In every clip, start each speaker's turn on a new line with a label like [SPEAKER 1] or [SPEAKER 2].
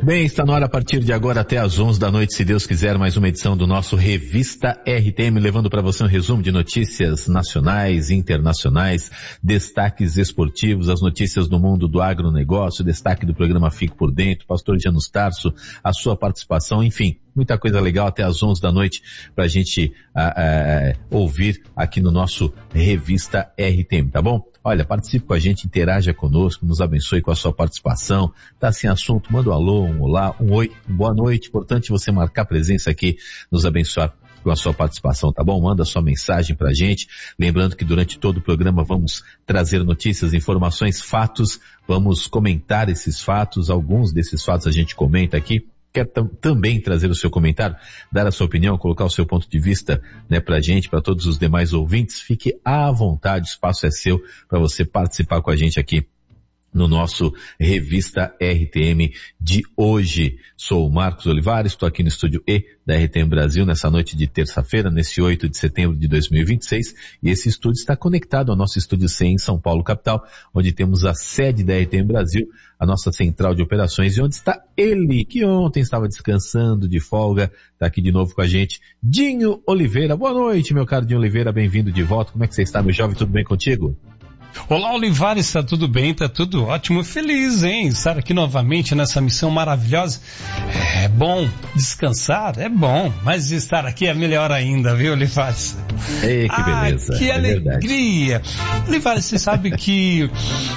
[SPEAKER 1] Bem, está na hora a partir de agora até às 11 da noite, se Deus quiser, mais uma edição do nosso Revista RTM, levando para você um resumo de notícias nacionais, internacionais, destaques esportivos, as notícias do mundo do agronegócio, destaque do programa Fique por Dentro, Pastor Janus Tarso, a sua participação, enfim, muita coisa legal até às 11 da noite para a gente ouvir aqui no nosso Revista RTM, tá bom? Olha, participe com a gente, interaja conosco, nos abençoe com a sua participação. Tá sem assunto, manda um alô, um olá, um oi, boa noite. Importante você marcar presença aqui, nos abençoar com a sua participação, tá bom? Manda sua mensagem pra gente. Lembrando que durante todo o programa vamos trazer notícias, informações, fatos. Vamos comentar esses fatos. Alguns desses fatos a gente comenta aqui. Quer também trazer o seu comentário, dar a sua opinião, colocar o seu ponto de vista, né, pra gente, para todos os demais ouvintes, fique à vontade, o espaço é seu para você participar com a gente aqui no nosso Revista RTM de hoje. Sou o Marcos Olivares, estou aqui no estúdio E da RTM Brasil nessa noite de terça-feira, nesse 8 de setembro de 2026, e esse estúdio está conectado ao nosso estúdio C em São Paulo, capital, onde temos a sede da RTM Brasil, a nossa central de operações, e onde está ele, que ontem estava descansando de folga, está aqui de novo com a gente, Dinho Oliveira. Boa noite, meu caro Dinho Oliveira, bem-vindo de volta. Como é que você está, meu jovem? Tudo bem contigo?
[SPEAKER 2] Olá, Olivares, está tudo bem, está tudo ótimo, feliz, hein? Estar aqui novamente nessa missão maravilhosa. É bom descansar, é bom, mas estar aqui é melhor ainda, viu, Olivares?
[SPEAKER 1] Ei, que beleza.
[SPEAKER 2] Que alegria. Olivares, você sabe que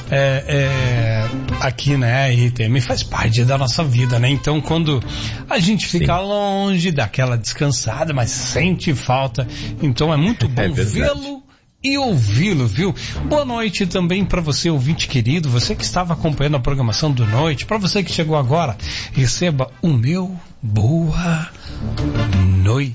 [SPEAKER 2] aqui, né, a RTM faz parte da nossa vida, né? Então, quando a gente fica longe daquela descansada, mas sente falta, então é muito bom vê-lo e ouvi-lo, viu? Boa noite também para você, ouvinte querido, você que estava acompanhando a programação do Noite, para você que chegou agora, receba o meu boa noite.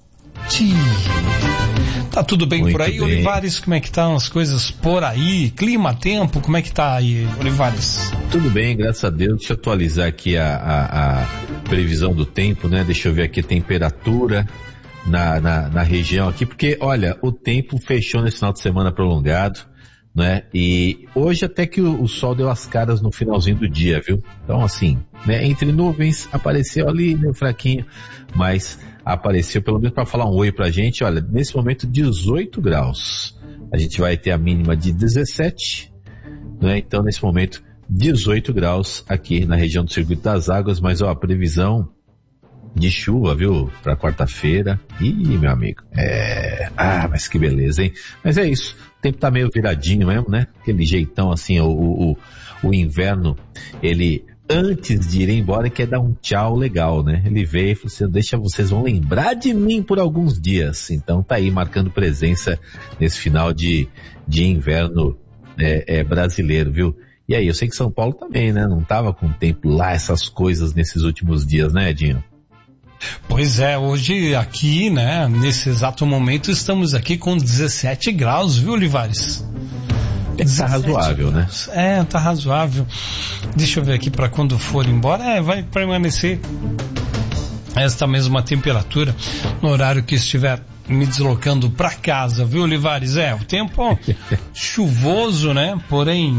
[SPEAKER 2] Tá tudo bem muito por aí, bem. Olivares? Como é que estão as coisas por aí? Clima, tempo, como é que tá aí, Olivares?
[SPEAKER 1] Tudo bem, graças a Deus. Deixa eu atualizar aqui a previsão do tempo, né? Deixa eu ver aqui a temperatura na região aqui, porque, olha, o tempo fechou nesse final de semana prolongado, né? E hoje até que o sol deu as caras no finalzinho do dia, viu? Então, assim, né? Entre nuvens, apareceu ali, meio fraquinho, mas apareceu pelo menos para falar um oi pra gente. Olha, nesse momento 18 graus. A gente vai ter a mínima de 17, né? Então, nesse momento, 18 graus aqui na região do Circuito das Águas, mas ó, a previsão de chuva, viu, pra quarta-feira. Ih, meu amigo, mas que beleza, hein? Mas é isso, o tempo tá meio viradinho mesmo, né? Aquele jeitão assim, o inverno, ele, antes de ir embora, quer dar um tchau legal, né? Ele veio e falou assim, vocês vão lembrar de mim por alguns dias. Então tá aí, marcando presença nesse final de inverno brasileiro, viu? E aí, eu sei que São Paulo também, né? Não tava com tempo lá, essas coisas nesses últimos dias, né, Edinho?
[SPEAKER 2] Pois é, hoje aqui, né, nesse exato momento, estamos aqui com 17 graus, viu, Olivares?
[SPEAKER 1] Tá razoável, né?
[SPEAKER 2] Tá razoável. Deixa eu ver aqui para quando for embora, vai permanecer esta mesma temperatura no horário que estiver me deslocando para casa, viu, Olivares? O tempo chuvoso, né? Porém,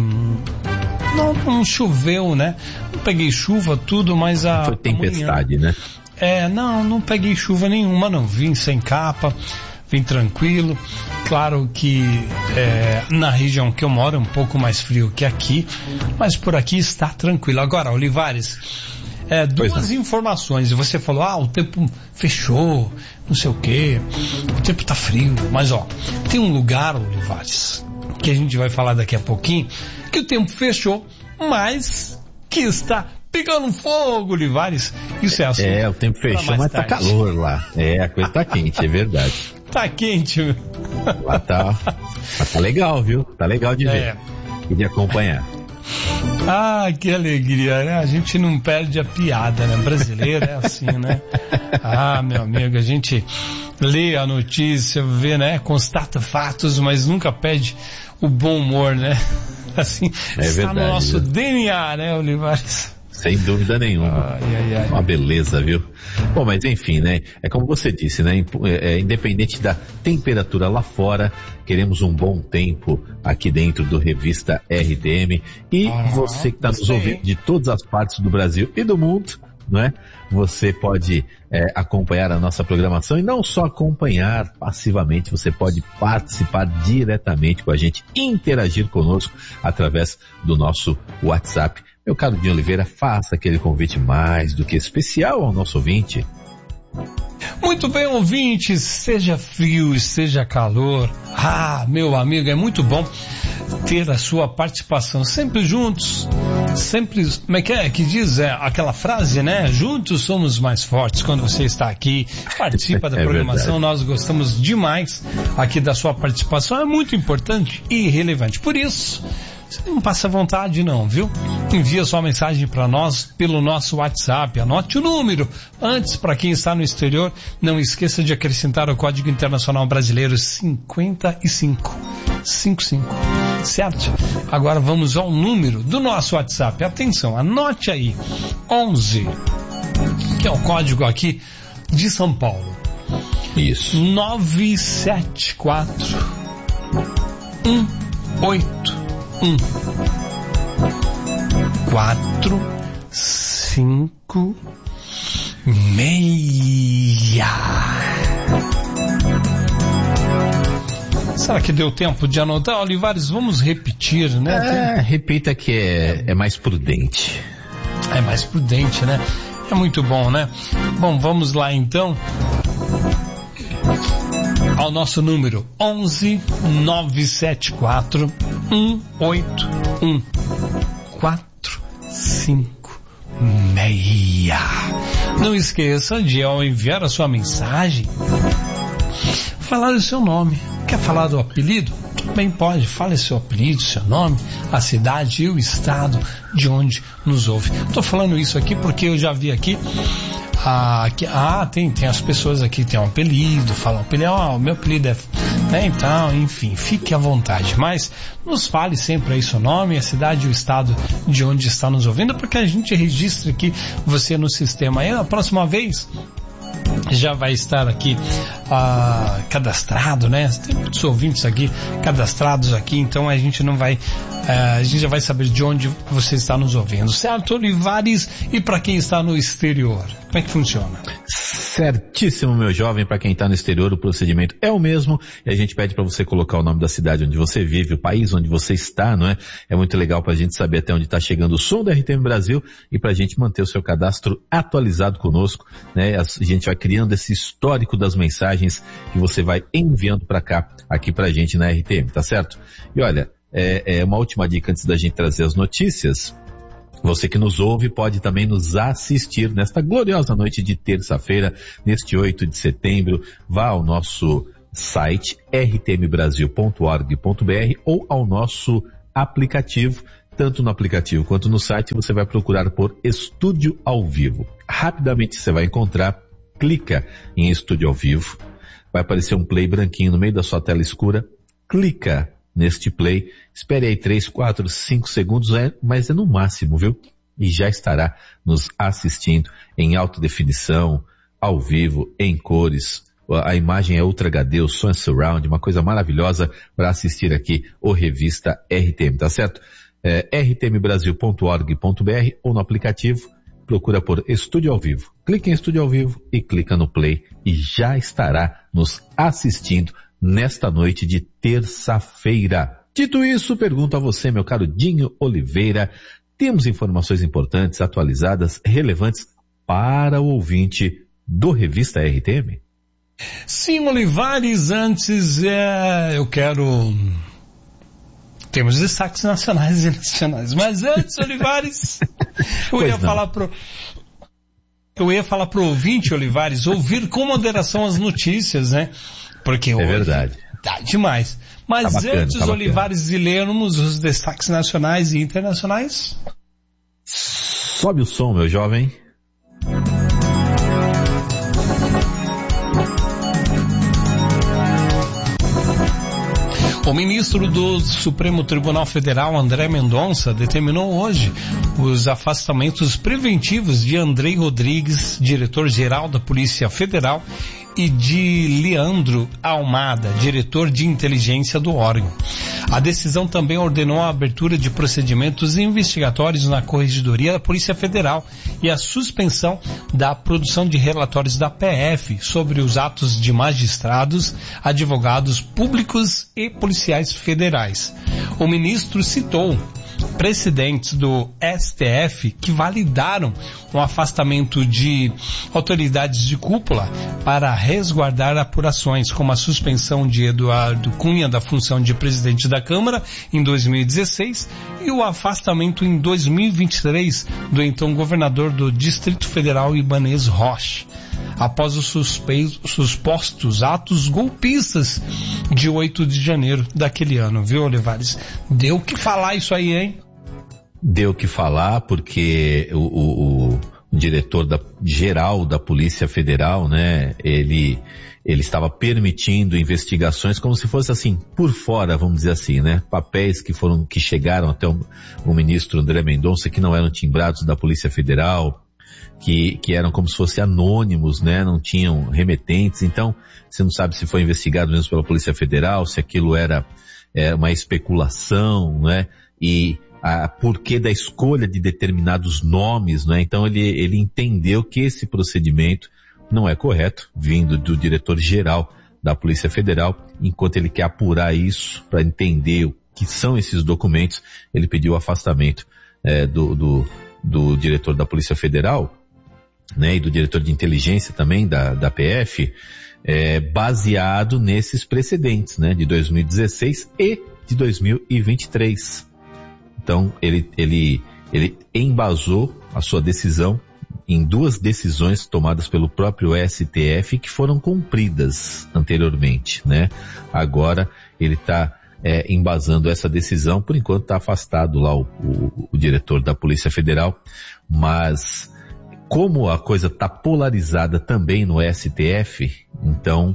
[SPEAKER 2] não choveu, né? Não peguei chuva, tudo, mas
[SPEAKER 1] foi tempestade, né?
[SPEAKER 2] Não peguei chuva nenhuma, não. Vim sem capa, vim tranquilo. Claro que na região que eu moro é um pouco mais frio que aqui, mas por aqui está tranquilo. Agora, Olivares, duas informações. Você falou, o tempo fechou, não sei o quê, o tempo tá frio. Mas tem um lugar, Olivares, que a gente vai falar daqui a pouquinho, que o tempo fechou, mas que está pegando fogo, Olivares. Isso é assim.
[SPEAKER 1] O tempo fechou, mas tá calor lá. A coisa tá quente, é verdade.
[SPEAKER 2] Tá quente, meu.
[SPEAKER 1] Lá tá legal, viu? Tá legal de ver e de acompanhar.
[SPEAKER 2] Que alegria, né? A gente não perde a piada, né? Brasileiro é assim, né? Meu amigo, a gente lê a notícia, vê, né? Constata fatos, mas nunca perde o bom humor, né? Assim, está verdade, no nosso DNA, né, Olivares?
[SPEAKER 1] Sem dúvida nenhuma. Uma beleza, viu? Bom, mas enfim, né? É como você disse, né? Independente da temperatura lá fora, queremos um bom tempo aqui dentro do Revista RTM. E você que está nos ouvindo de todas as partes do Brasil e do mundo, não é? Você pode acompanhar a nossa programação e não só acompanhar passivamente, você pode participar diretamente com a gente, interagir conosco através do nosso WhatsApp. Meu caro Dinho Oliveira, faça aquele convite mais do que especial ao nosso ouvinte.
[SPEAKER 2] Muito bem, ouvinte, seja frio, seja calor. Meu amigo, é muito bom ter a sua participação sempre juntos, sempre, como é que diz aquela frase, né? Juntos somos mais fortes. Quando você está aqui, participa da programação, nós gostamos demais aqui da sua participação, é muito importante e relevante. Por isso, você não passa vontade não, viu? Envia sua mensagem para nós pelo nosso WhatsApp. Anote o número. Antes, para quem está no exterior, não esqueça de acrescentar o Código Internacional Brasileiro 55. Certo? Agora vamos ao número do nosso WhatsApp. Atenção, anote aí. 11, que é o código aqui de São Paulo.
[SPEAKER 1] Isso.
[SPEAKER 2] 974 456. Será que deu tempo de anotar, Olivares? Vamos repetir, né?
[SPEAKER 1] Repita que é mais prudente.
[SPEAKER 2] É mais prudente, né? É muito bom, né? Bom, vamos lá então ao nosso número 11 974 181 456. Não esqueça de, ao enviar a sua mensagem, falar o seu nome. Quer falar do apelido? Bem, pode. Fale seu apelido, seu nome, a cidade e o estado de onde nos ouve. Estou falando isso aqui porque eu já vi aqui tem as pessoas aqui que têm um apelido, falam apelido, o meu apelido é, né, então, enfim, fique à vontade, mas nos fale sempre aí seu nome, a cidade e o estado de onde está nos ouvindo, porque a gente registra aqui você no sistema. Aí, na próxima vez, já vai estar aqui cadastrado, né? Tem muitos ouvintes aqui cadastrados aqui, então a gente não vai, a gente já vai saber de onde você está nos ouvindo, certo, Olivares? E para quem está no exterior, como é que funciona?
[SPEAKER 1] Certíssimo, meu jovem. Para quem está no exterior, o procedimento é o mesmo e a gente pede para você colocar o nome da cidade onde você vive, o país onde você está, não é? É muito legal para a gente saber até onde está chegando o som da RTM Brasil e para a gente manter o seu cadastro atualizado conosco, né? A gente vai criando esse histórico das mensagens que você vai enviando para cá, aqui para a gente na RTM, tá certo? E olha, uma última dica antes da gente trazer as notícias. Você que nos ouve pode também nos assistir nesta gloriosa noite de terça-feira, neste 8 de setembro. Vá ao nosso site rtmbrasil.org.br ou ao nosso aplicativo. Tanto no aplicativo quanto no site você vai procurar por Estúdio ao Vivo. Rapidamente você vai encontrar, clica em Estúdio ao Vivo, vai aparecer um play branquinho no meio da sua tela escura, clica neste play, espere aí 3, 4, 5 segundos, mas é no máximo, viu? E já estará nos assistindo em alta definição, ao vivo, em cores. A imagem é Ultra HD, o som é Surround, uma coisa maravilhosa para assistir aqui o Revista RTM, tá certo? rtmbrasil.org.br ou no aplicativo, procura por Estúdio ao Vivo. Clique em Estúdio ao Vivo e clica no play e já estará nos assistindo nesta noite de terça-feira. Dito isso, pergunto a você, meu caro Dinho Oliveira, temos informações importantes, atualizadas, relevantes para o ouvinte do Revista RTM?
[SPEAKER 2] Sim, Olivares, antes eu quero... Temos destaques nacionais e nacionais, mas antes, Olivares, eu ia falar pro ouvinte, Olivares, ouvir com moderação as notícias, né? Porque hoje
[SPEAKER 1] verdade.
[SPEAKER 2] Tá demais. Mas antes, Olivares, de lermos os destaques nacionais e internacionais.
[SPEAKER 1] Sobe o som, meu jovem.
[SPEAKER 2] O ministro do Supremo Tribunal Federal, André Mendonça, determinou hoje os afastamentos preventivos de Andrei Rodrigues, diretor-geral da Polícia Federal, e de Leandro Almada, diretor de inteligência do órgão. A decisão também ordenou a abertura de procedimentos investigatórios na Corregedoria da Polícia Federal e a suspensão da produção de relatórios da PF sobre os atos de magistrados, advogados públicos e policiais federais. O ministro citou precedentes do STF que validaram o afastamento de autoridades de cúpula para resguardar apurações, como a suspensão de Eduardo Cunha da função de presidente da Câmara em 2016 e o afastamento em 2023 do então governador do Distrito Federal, Ibanez Rocha, após os supostos atos golpistas de 8 de janeiro daquele ano, viu, Olivares? Deu o que falar isso aí, hein?
[SPEAKER 1] Deu o que falar, porque o diretor geral da Polícia Federal, né, ele estava permitindo investigações como se fosse assim, por fora, vamos dizer assim, né, papéis que chegaram até o ministro André Mendonça, que não eram timbrados da Polícia Federal, que eram como se fossem anônimos, né, não tinham remetentes. Então você não sabe se foi investigado mesmo pela Polícia Federal, se aquilo era uma especulação, né, e porquê da escolha de determinados nomes, né? Então ele entendeu que esse procedimento não é correto, vindo do diretor-geral da Polícia Federal. Enquanto ele quer apurar isso para entender o que são esses documentos, ele pediu o afastamento do diretor da Polícia Federal, né, e do diretor de inteligência também da PF, baseado nesses precedentes, né, de 2016 e de 2023. Então, ele embasou a sua decisão em duas decisões tomadas pelo próprio STF que foram cumpridas anteriormente, né? Agora, ele está embasando essa decisão. Por enquanto está afastado lá o diretor da Polícia Federal, mas como a coisa está polarizada também no STF, então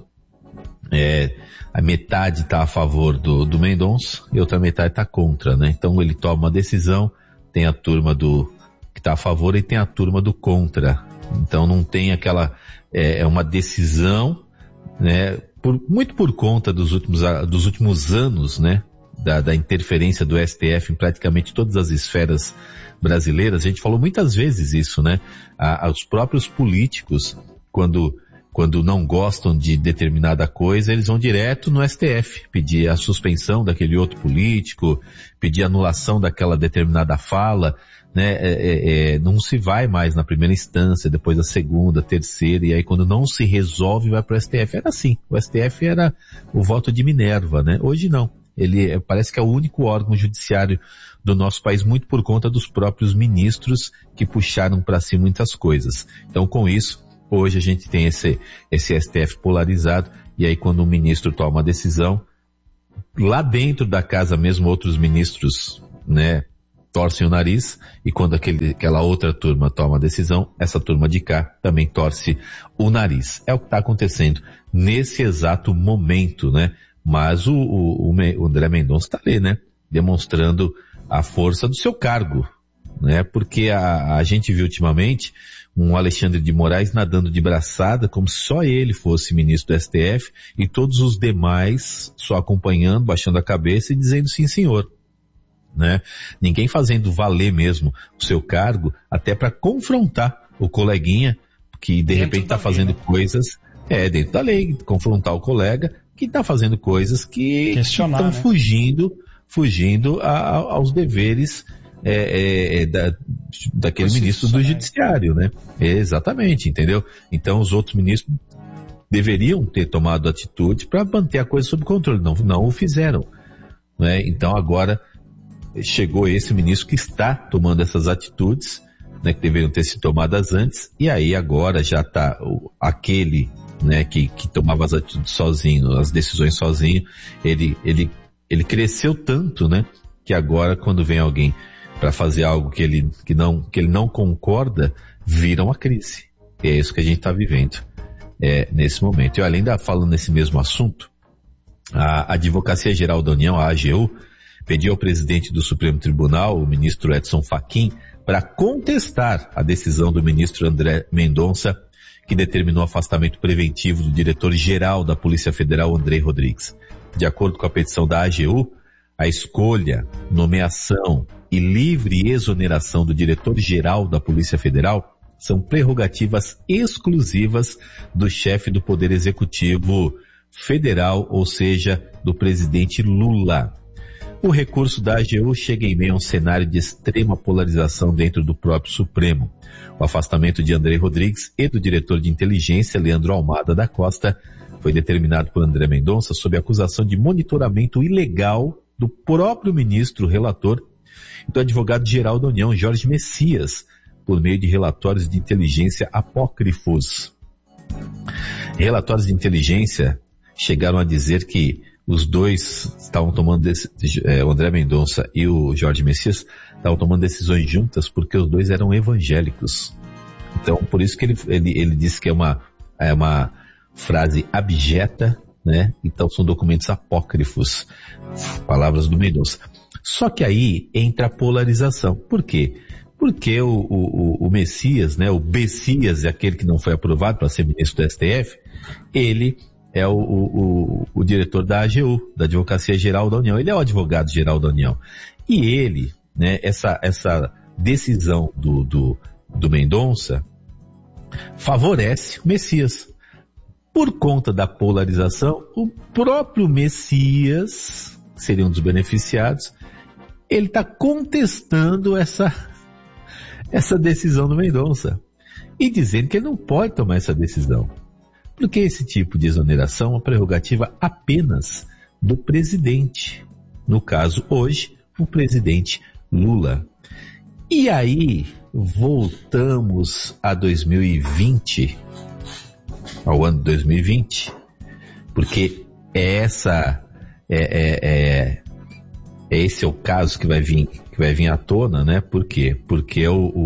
[SPEAKER 1] a metade está a favor do Mendonça e a outra metade está contra, né? Então ele toma uma decisão, tem a turma que está a favor e tem a turma do contra. Então não tem aquela, uma decisão, né? Muito por conta dos últimos anos, né? Da interferência do STF em praticamente todas as esferas brasileiras. A gente falou muitas vezes isso, né? Os próprios políticos, quando não gostam de determinada coisa, eles vão direto no STF, pedir a suspensão daquele outro político, pedir a anulação daquela determinada fala, né? Não se vai mais na primeira instância, depois a segunda, terceira, e aí quando não se resolve vai para o STF. Era assim, o STF era o voto de Minerva, né? Hoje não. Ele parece que é o único órgão judiciário do nosso país, muito por conta dos próprios ministros que puxaram para si muitas coisas. Então, com isso, hoje a gente tem esse STF polarizado, e aí quando um ministro toma uma decisão, lá dentro da casa mesmo outros ministros, né, torcem o nariz, e quando aquela outra turma toma a decisão, essa turma de cá também torce o nariz. É o que está acontecendo nesse exato momento, né? Mas o André Mendonça está ali, né? Demonstrando a força do seu cargo, né? Porque a gente viu ultimamente um Alexandre de Moraes nadando de braçada, como se só ele fosse ministro do STF, e todos os demais só acompanhando, baixando a cabeça e dizendo sim, senhor, né? Ninguém fazendo valer mesmo o seu cargo, até para confrontar o coleguinha que de repente está fazendo coisas, dentro da lei, confrontar o colega que está fazendo coisas que estão, né, fugindo aos deveres daquele ministro do Judiciário, né? Exatamente, entendeu? Então os outros ministros deveriam ter tomado atitude para manter a coisa sob controle, não o fizeram, né? Então agora chegou esse ministro que está tomando essas atitudes, né, que deveriam ter sido tomadas antes, e aí agora já está aquele, né, que tomava as atitudes sozinho, as decisões sozinho, ele cresceu tanto, né, que agora quando vem alguém para fazer algo que ele não concorda, vira uma crise. É isso que a gente está vivendo nesse momento. E além falando nesse mesmo assunto, A Advocacia Geral da União, a AGU, pediu ao presidente do Supremo Tribunal, o ministro Edson Fachin, para contestar a decisão do ministro André Mendonça, que determinou o afastamento preventivo do diretor-geral da Polícia Federal, Andrei Rodrigues. De acordo com a petição da AGU, a escolha, nomeação e livre exoneração do diretor-geral da Polícia Federal são prerrogativas exclusivas do chefe do Poder Executivo Federal, ou seja, do presidente Lula. O recurso da AGU chega em meio a um cenário de extrema polarização dentro do próprio Supremo. O afastamento de Andrei Rodrigues e do diretor de inteligência, Leandro Almada da Costa, foi determinado por André Mendonça sob acusação de monitoramento ilegal do próprio ministro relator e do advogado-geral da União, Jorge Messias, por meio de relatórios de inteligência apócrifos. Relatórios de inteligência chegaram a dizer que os dois estavam tomando, o André Mendonça e o Jorge Messias estavam tomando decisões juntas porque os dois eram evangélicos. Então, por isso que ele disse que é uma frase abjeta, né? Então são documentos apócrifos, palavras do Mendonça. Só que aí entra a polarização. Por quê? Porque o Messias, né? O Bessias, é aquele que não foi aprovado para ser ministro do STF, ele é o diretor da AGU, da Advocacia Geral da União. Ele é o advogado-geral da União. E ele, né, essa decisão do Mendonça favorece o Messias. Por conta da polarização, o próprio Messias, que seria um dos beneficiados, ele está contestando essa decisão do Mendonça e dizendo que ele não pode tomar essa decisão. Porque esse tipo de exoneração é uma prerrogativa apenas do presidente. No caso, hoje, o presidente Lula. E aí, voltamos a 2020, ao ano de 2020, porque esse é o caso que vai vir à tona, né? Por quê? Porque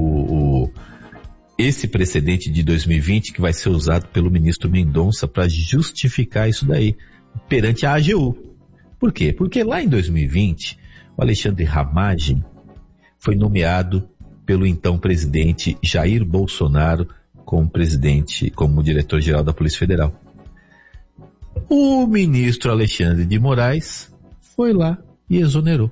[SPEAKER 1] esse precedente de 2020 que vai ser usado pelo ministro Mendonça para justificar isso daí perante a AGU. Por quê? Porque lá em 2020, o Alexandre Ramagem foi nomeado pelo então presidente Jair Bolsonaro como diretor-geral da Polícia Federal. O ministro Alexandre de Moraes foi lá e exonerou.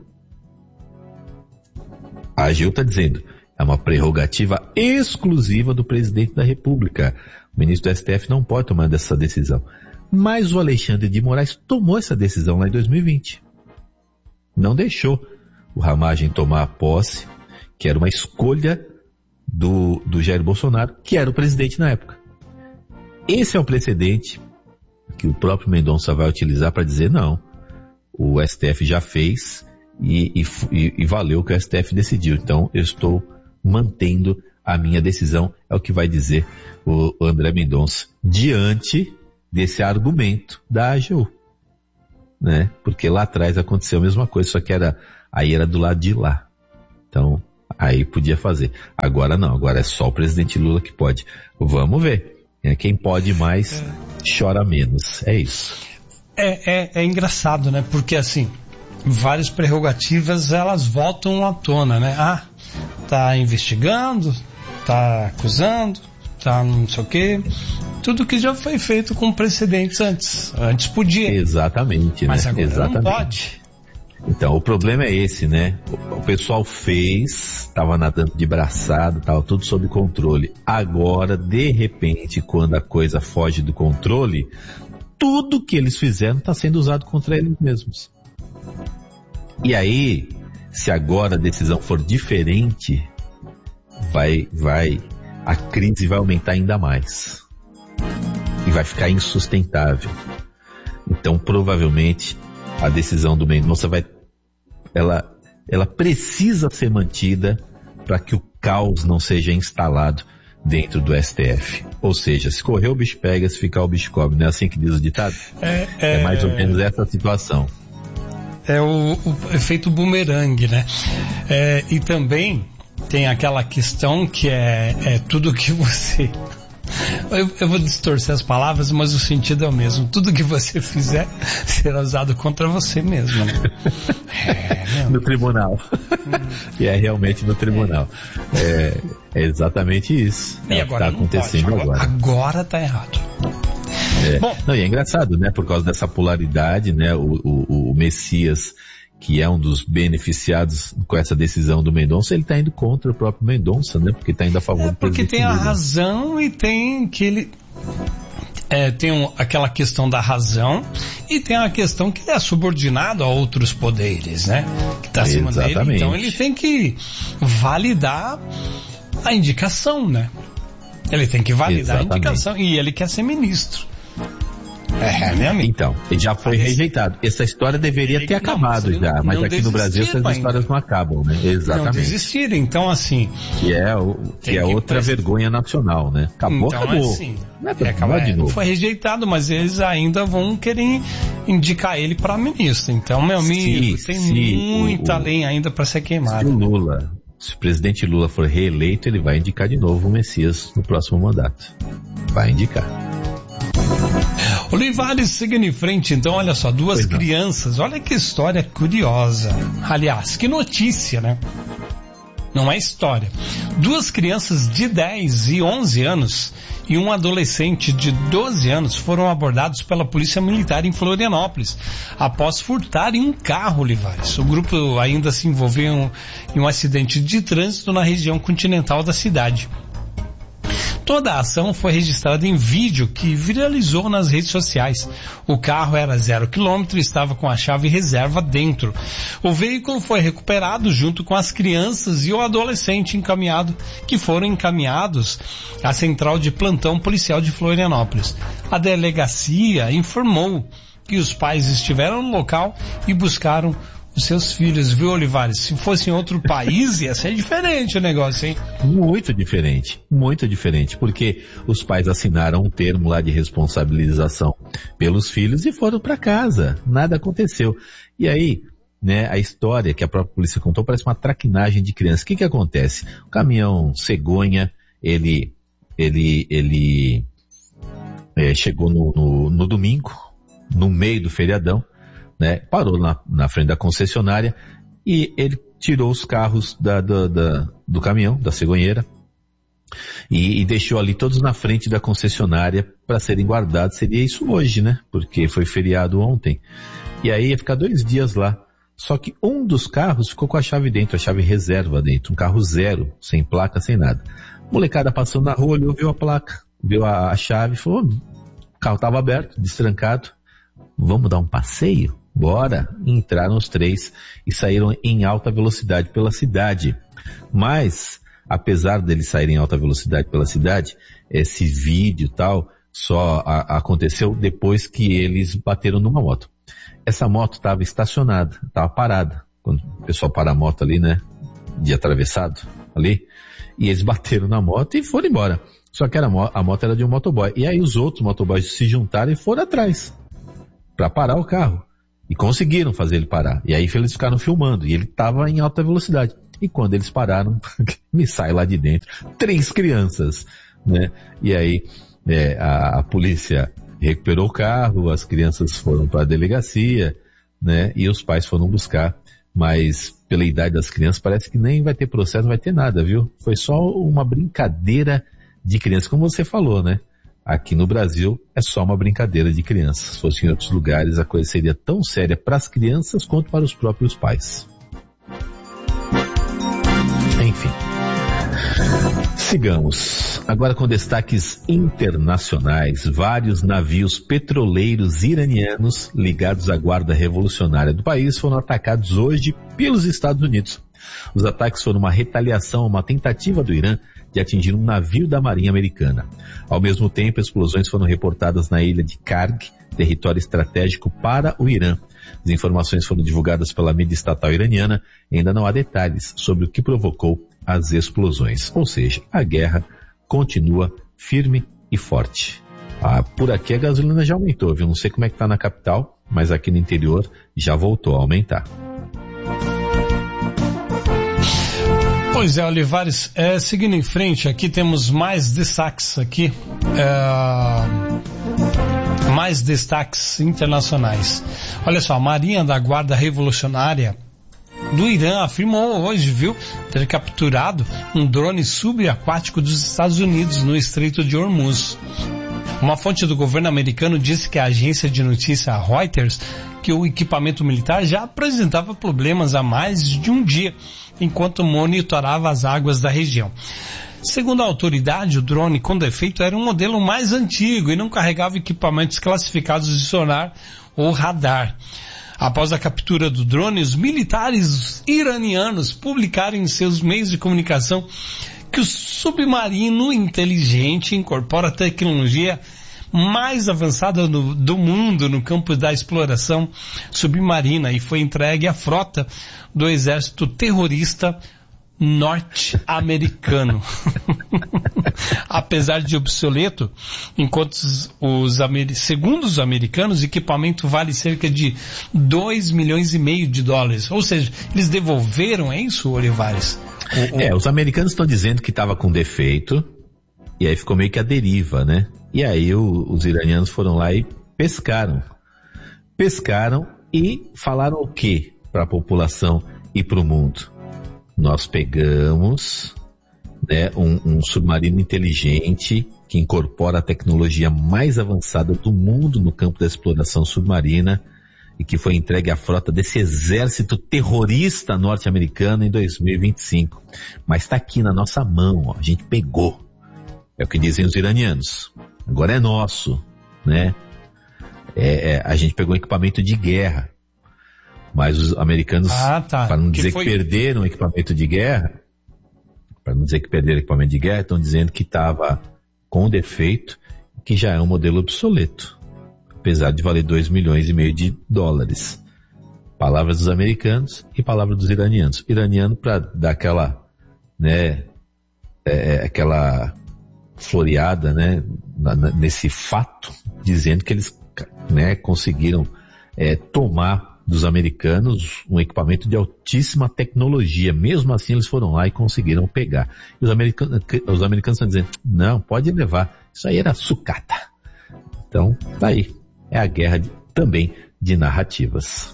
[SPEAKER 1] A AGU está dizendo, é uma prerrogativa exclusiva do presidente da República. O ministro do STF não pode tomar essa decisão. Mas o Alexandre de Moraes tomou essa decisão lá em 2020. Não deixou o Ramagem tomar a posse, que era uma escolha do Jair Bolsonaro, que era o presidente na época. Esse é o precedente que o próprio Mendonça vai utilizar para dizer não, o STF já fez e valeu o que o STF decidiu. Então eu estou mantendo a minha decisão, é o que vai dizer o André Mendonça diante desse argumento da AGU, né? Porque lá atrás aconteceu a mesma coisa, só que aí era do lado de lá. Então, aí podia fazer. Agora não, agora é só o presidente Lula que pode. Vamos ver. Quem pode mais, chora menos. É isso.
[SPEAKER 2] É engraçado, né? Porque assim, várias prerrogativas, elas voltam à tona, né? Tá investigando, tá acusando, tá não sei o quê. Tudo que já foi feito com precedentes antes. Antes podia.
[SPEAKER 1] Exatamente,
[SPEAKER 2] mas
[SPEAKER 1] né?
[SPEAKER 2] Agora
[SPEAKER 1] Exatamente.
[SPEAKER 2] não pode.
[SPEAKER 1] Então, o problema é esse, né? O pessoal estava nadando de braçada, estava tudo sob controle. Agora, de repente, quando a coisa foge do controle, tudo que eles fizeram está sendo usado contra eles mesmos. E aí, se agora a decisão for diferente, a crise vai aumentar ainda mais. E vai ficar insustentável. Então, provavelmente, a decisão do Mendonça ela precisa ser mantida para que o caos não seja instalado dentro do STF. Ou seja, se correr o bicho pega, se ficar o bicho come. Não é assim que diz o ditado? É mais ou menos essa situação.
[SPEAKER 2] É o efeito bumerangue, né? E também tem aquela questão que é tudo que você Eu vou distorcer as palavras, mas o sentido é o mesmo. Tudo que você fizer será usado contra você mesmo. Né?
[SPEAKER 1] No tribunal. E é realmente no tribunal. É exatamente isso.
[SPEAKER 2] E agora
[SPEAKER 1] está acontecendo agora.
[SPEAKER 2] Agora está errado.
[SPEAKER 1] Bom, não, e é engraçado, né? Por causa dessa polaridade, né? O Messias, que é um dos beneficiados com essa decisão do Mendonça, ele está indo contra o próprio Mendonça, né? Porque está indo a favor do
[SPEAKER 2] porque
[SPEAKER 1] presidente
[SPEAKER 2] tem a
[SPEAKER 1] Lula.
[SPEAKER 2] razão e tem que ele... tem aquela questão da razão e tem a questão que ele é subordinado a outros poderes, né? Que está acima dele. Então ele tem que validar a indicação, né? Ele tem que validar a indicação e ele quer ser ministro. Meu amigo.
[SPEAKER 1] Então, ele já foi rejeitado. Essa história deveria ter acabado já, mas aqui no Brasil essas histórias não acabam, né? Exatamente.
[SPEAKER 2] Não desistiram, então assim...
[SPEAKER 1] Que é outra vergonha nacional, né? Acabou.
[SPEAKER 2] Assim,
[SPEAKER 1] não é pra acabar de novo.
[SPEAKER 2] Foi rejeitado, mas eles ainda vão querer indicar ele para ministro. Então, meu amigo, tem muita lenha ainda para ser queimada.
[SPEAKER 1] Se o presidente Lula for reeleito, ele vai indicar de novo o Messias no próximo mandato. Vai indicar.
[SPEAKER 2] Olivares, seguindo em frente, então, olha só, duas crianças, olha que história curiosa. Aliás, que notícia, né? Não é história. Duas crianças de 10 e 11 anos e um adolescente de 12 anos foram abordados pela Polícia Militar em Florianópolis após furtarem um carro, Olivares. O grupo ainda se envolveu em um acidente de trânsito na região continental da cidade. Toda a ação foi registrada em vídeo que viralizou nas redes sociais. O carro era 0 km e estava com a chave reserva dentro. O veículo foi recuperado junto com as crianças e o adolescente que foram encaminhados à central de plantão policial de Florianópolis. A delegacia informou que os pais estiveram no local e buscaram os seus filhos, viu, Olivares? Se fosse em outro país, ia ser diferente o negócio, hein?
[SPEAKER 1] Muito diferente, porque os pais assinaram um termo lá de responsabilização pelos filhos e foram para casa. Nada aconteceu. E aí, né, a história que a própria polícia contou parece uma traquinagem de criança. O que acontece? O caminhão cegonha, ele chegou no domingo, no meio do feriadão, né, parou na frente da concessionária e ele tirou os carros do caminhão, da cegonheira, e deixou ali todos na frente da concessionária para serem guardados. Seria isso hoje, né? Porque foi feriado ontem. E aí ia ficar 2 dias lá. Só que um dos carros ficou com a chave dentro, a chave reserva dentro, um carro zero, sem placa, sem nada. Molecada passando na rua, ele ouviu a placa, viu a chave, falou, o carro estava aberto, destrancado, vamos dar um passeio? Bora! Entraram os 3 e saíram em alta velocidade pela cidade. Mas, apesar deles saírem em alta velocidade pela cidade, esse vídeo e tal só aconteceu depois que eles bateram numa moto. Essa moto estava estacionada, estava parada. Quando o pessoal para a moto ali, né, de atravessado ali, e eles bateram na moto e foram embora. Só que a moto era de um motoboy. E aí os outros motoboys se juntaram e foram atrás para parar o carro. E conseguiram fazer ele parar. E aí eles ficaram filmando. E ele estava em alta velocidade. E quando eles pararam, me sai lá de dentro 3 crianças, né? E aí a polícia recuperou o carro, as crianças foram para a delegacia, né? E os pais foram buscar. Mas pela idade das crianças parece que nem vai ter processo, não vai ter nada, viu? Foi só uma brincadeira de criança, como você falou, né? Aqui no Brasil é só uma brincadeira de crianças. Se fosse em outros lugares, a coisa seria tão séria para as crianças quanto para os próprios pais. Enfim. Sigamos. Agora com destaques internacionais. Vários navios petroleiros iranianos ligados à Guarda Revolucionária do país foram atacados hoje pelos Estados Unidos. Os ataques foram uma retaliação a uma tentativa do Irã de atingir um navio da Marinha Americana. Ao mesmo tempo, explosões foram reportadas na ilha de Karg, território estratégico para o Irã. As informações foram divulgadas pela mídia estatal iraniana e ainda não há detalhes sobre o que provocou as explosões. Ou seja, a guerra continua firme e forte. Por aqui a gasolina já aumentou, viu? Não sei como é que está na capital, mas aqui no interior já voltou a aumentar.
[SPEAKER 2] Pois é, Olivares, seguindo em frente, aqui temos mais destaques aqui, mais destaques internacionais. Olha só, a Marinha da Guarda Revolucionária do Irã afirmou hoje, ter capturado um drone subaquático dos Estados Unidos no Estreito de Hormuz. Uma fonte do governo americano disse que a agência de notícia Reuters que o equipamento militar já apresentava problemas há mais de um dia, enquanto monitorava as águas da região. Segundo a autoridade, o drone com defeito era um modelo mais antigo e não carregava equipamentos classificados de sonar ou radar. Após a captura do drone, os militares iranianos publicaram em seus meios de comunicação que o submarino inteligente incorpora a tecnologia mais avançada do mundo no campo da exploração submarina e foi entregue à frota do exército terrorista norte-americano. Apesar de obsoleto, segundo os americanos, o equipamento vale cerca de 2,5 milhões de dólares. Ou seja, eles devolveram, é isso, Olivares?
[SPEAKER 1] Os americanos estão dizendo que estava com defeito, e aí ficou meio que a deriva, né? E aí os iranianos foram lá e pescaram e falaram o quê para a população e para o mundo? Nós pegamos, né, um submarino inteligente que incorpora a tecnologia mais avançada do mundo no campo da exploração submarina e que foi entregue à frota desse exército terrorista norte-americano em 2025. Mas está aqui na nossa mão, ó, a gente pegou. É o que dizem os iranianos. Agora é nosso, né? A gente pegou equipamento de guerra. Mas os americanos, para não dizer que perderam equipamento de guerra, estão dizendo que estava com defeito, que já é um modelo obsoleto, apesar de valer 2,5 milhões de dólares. Palavras dos americanos e palavras dos iranianos. Iraniano para dar aquela, né, aquela floreada, né, nesse fato, dizendo que eles, né, conseguiram tomar dos americanos um equipamento de altíssima tecnologia. Mesmo assim, eles foram lá e conseguiram pegar. E os americanos estão dizendo, não, pode levar. Isso aí era sucata. Então, tá aí. É a guerra também de narrativas.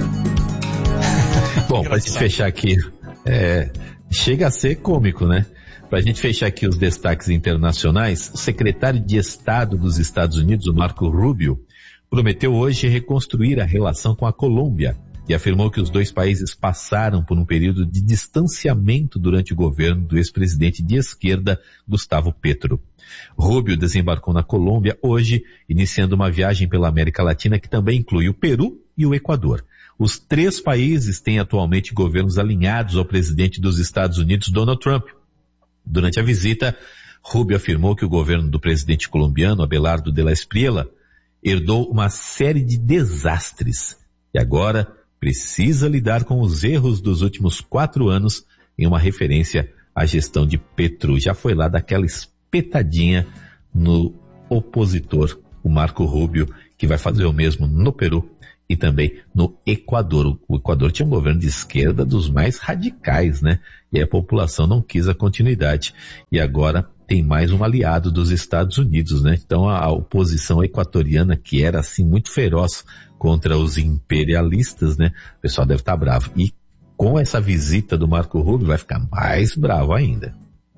[SPEAKER 1] Bom, pra gente fechar aqui, chega a ser cômico, né? Pra gente fechar aqui os destaques internacionais, o secretário de Estado dos Estados Unidos, o Marco Rubio, prometeu hoje reconstruir a relação com a Colômbia e afirmou que os dois países passaram por um período de distanciamento durante o governo do ex-presidente de esquerda, Gustavo Petro. Rubio desembarcou na Colômbia hoje, iniciando uma viagem pela América Latina que também inclui o Peru e o Equador. Os três países têm atualmente governos alinhados ao presidente dos Estados Unidos, Donald Trump. Durante a visita, Rubio afirmou que o governo do presidente colombiano, Abelardo de la Espriella, herdou uma série de desastres e agora precisa lidar com os erros dos últimos 4 anos em uma referência à gestão de Petro. Já foi lá daquela espetadinha no opositor, o Marco Rubio, que vai fazer o mesmo no Peru e também no Equador. O Equador tinha um governo de esquerda dos mais radicais, né? E a população não quis a continuidade. E agora tem mais um aliado dos Estados Unidos, né? Então a oposição equatoriana, que era assim muito feroz contra os imperialistas, né? O pessoal deve estar bravo. E com essa visita do Marco Rubio vai ficar mais bravo ainda.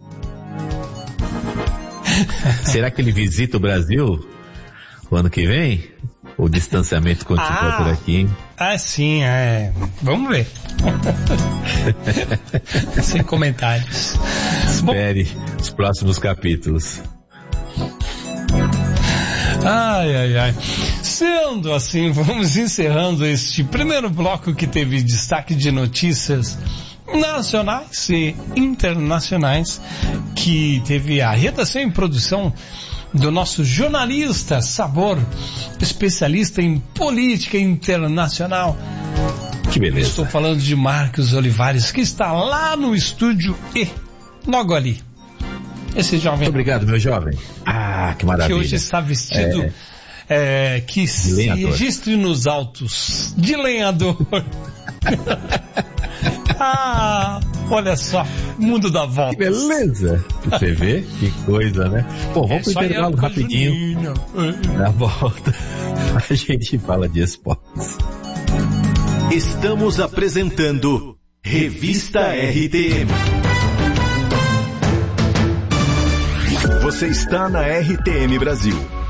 [SPEAKER 1] Será que ele visita o Brasil o ano que vem? O distanciamento continua por aqui, hein?
[SPEAKER 2] Sim, vamos ver. Sem comentários.
[SPEAKER 1] Espere os próximos capítulos.
[SPEAKER 2] Ai. Sendo assim, vamos encerrando este primeiro bloco que teve destaque de notícias nacionais e internacionais, que teve a redação e produção do nosso jornalista Sabor, especialista em política internacional.
[SPEAKER 1] Que beleza.
[SPEAKER 2] Estou falando de Marcos Olivares, que está lá no estúdio E, logo ali. Esse jovem.
[SPEAKER 1] Muito obrigado, meu jovem. Que maravilha.
[SPEAKER 2] Que hoje está vestido, que se registre nos autos de lenhador. Olha só, mundo dá volta.
[SPEAKER 1] Que beleza. Você vê? Que coisa, né? Bom, vamos pro intervalo rapidinho. Na volta, a gente fala de esportes.
[SPEAKER 3] Estamos apresentando Revista RTM. Você está na RTM Brasil.